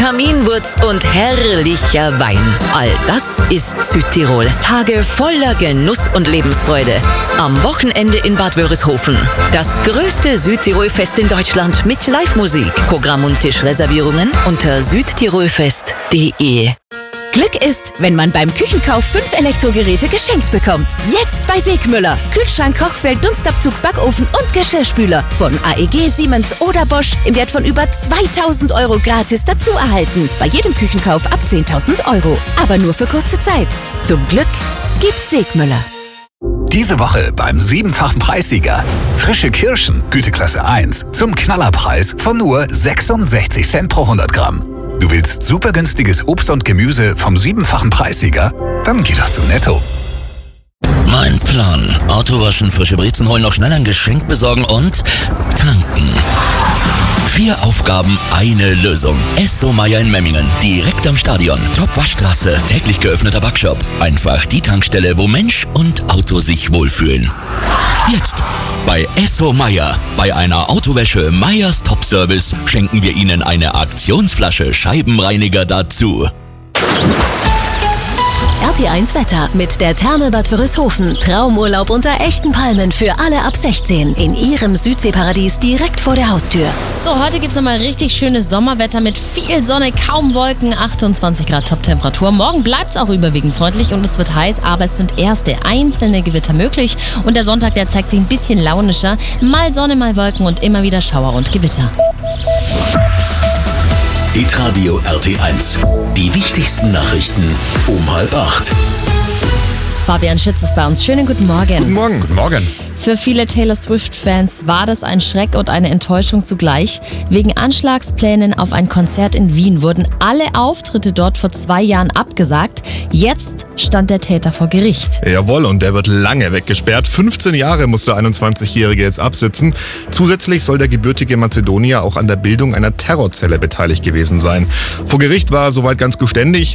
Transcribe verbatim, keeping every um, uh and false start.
Kaminwurz und herrlicher Wein. All das ist Südtirol. Tage voller Genuss und Lebensfreude. Am Wochenende in Bad Wörishofen. Das größte Südtirolfest in Deutschland mit Live-Musik. Programm und Tischreservierungen unter südtirolfest punkt de. Glück ist, wenn man beim Küchenkauf fünf Elektrogeräte geschenkt bekommt. Jetzt bei Segmüller. Kühlschrank, Kochfeld, Dunstabzug, Backofen und Geschirrspüler. Von A E G, Siemens oder Bosch im Wert von über zweitausend Euro gratis dazu erhalten. Bei jedem Küchenkauf ab zehntausend Euro. Aber nur für kurze Zeit. Zum Glück gibt's Segmüller. Diese Woche beim siebenfachen Preissieger. Frische Kirschen, Güteklasse eins, zum Knallerpreis von nur sechsundsechzig Cent pro hundert Gramm. Du willst super günstiges Obst und Gemüse vom siebenfachen Preissieger? Dann geh doch zum Netto. Mein Plan. Auto waschen, frische Brezen holen, noch schnell ein Geschenk besorgen und tanken. Vier Aufgaben, eine Lösung. Esso Meier in Memmingen. Direkt am Stadion. Top-Waschstraße. Täglich geöffneter Backshop. Einfach die Tankstelle, wo Mensch und Auto sich wohlfühlen. Jetzt bei Esso Meier. Bei einer Autowäsche Meyers Top Service schenken wir Ihnen eine Aktionsflasche Scheibenreiniger dazu. R T eins Wetter mit der Therme Bad Wörishofen. Traumurlaub unter echten Palmen für alle ab sechzehn. In Ihrem Südseeparadies direkt vor der Haustür. So, heute gibt es nochmal richtig schönes Sommerwetter mit viel Sonne, kaum Wolken, achtundzwanzig Grad Top-Temperatur. Morgen bleibt es auch überwiegend freundlich und es wird heiß, aber es sind erste einzelne Gewitter möglich. Und der Sonntag, der zeigt sich ein bisschen launischer. Mal Sonne, mal Wolken und immer wieder Schauer und Gewitter. Hitradio R T eins. Die wichtigsten Nachrichten um halb acht. Fabian Schütz ist bei uns. Schönen guten Morgen. Guten Morgen. Guten Morgen. Für viele Taylor Swift-Fans war das ein Schreck und eine Enttäuschung zugleich. Wegen Anschlagsplänen auf ein Konzert in Wien wurden alle Auftritte dort vor zwei Jahren abgesagt. Jetzt stand der Täter vor Gericht. Jawohl, und der wird lange weggesperrt. fünfzehn Jahre muss der einundzwanzigjährige jetzt absitzen. Zusätzlich soll der gebürtige Mazedonier auch an der Bildung einer Terrorzelle beteiligt gewesen sein. Vor Gericht war er soweit ganz geständig.